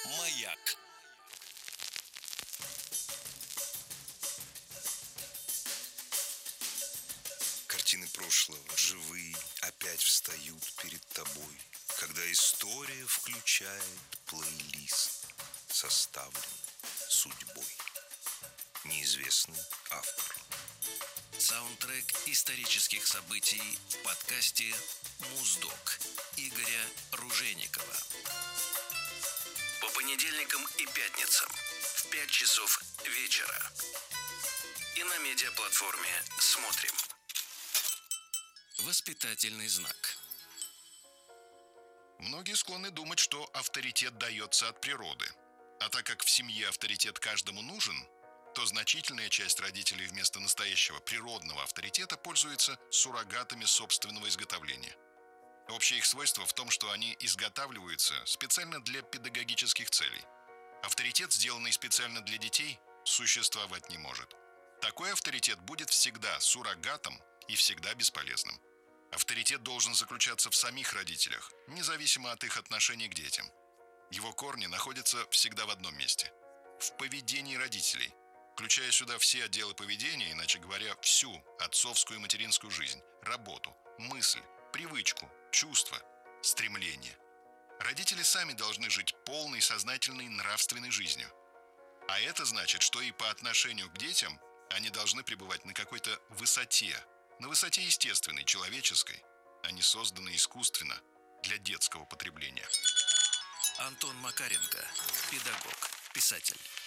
Маяк. Картины прошлого, живые, опять встают перед тобой, когда история включает плейлист, составленный судьбой. Неизвестный автор. Саундтрек исторических событий в подкасте «Муздок» Игоря Ружейникова. По понедельникам и пятницам в 5 часов вечера. И на медиаплатформе «Смотрим». Воспитательный знак. Многие склонны думать, что авторитет дается от природы. А так как в семье авторитет каждому нужен, то значительная часть родителей вместо настоящего природного авторитета пользуется суррогатами собственного изготовления. Общее их свойство в том, что они изготавливаются специально для педагогических целей. Авторитет, сделанный специально для детей, существовать не может. Такой авторитет будет всегда суррогатом и всегда бесполезным. Авторитет должен заключаться в самих родителях, независимо от их отношений к детям. Его корни находятся всегда в одном месте – в поведении родителей, включая сюда все отделы поведения, иначе говоря, всю отцовскую и материнскую жизнь, работу, мысль, привычку, чувства, стремление. Родители сами должны жить полной, сознательной, нравственной жизнью. А это значит, что и по отношению к детям они должны пребывать на какой-то высоте, на высоте естественной, человеческой, а не созданной искусственно для детского потребления. Антон Макаренко, педагог, писатель.